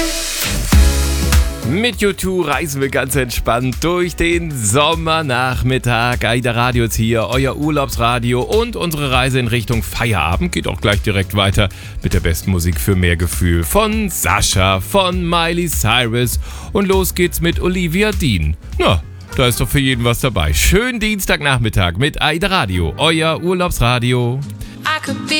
Mit U2 reisen wir ganz entspannt durch den Sommernachmittag. AIDA Radio ist hier, euer Urlaubsradio, und unsere Reise in Richtung Feierabend geht auch gleich direkt weiter mit der besten Musik für mehr Gefühl. Von Sascha, von Miley Cyrus, und los geht's mit Olivia Dean. Na, da ist doch für jeden was dabei. Schönen Dienstagnachmittag mit AIDA Radio, euer Urlaubsradio. I could be